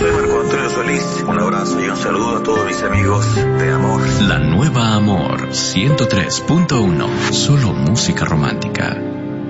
Soy Marco Antonio Solís. Un abrazo y un saludo a todos mis amigos de Amor. La nueva Amor 103.1. Solo música romántica.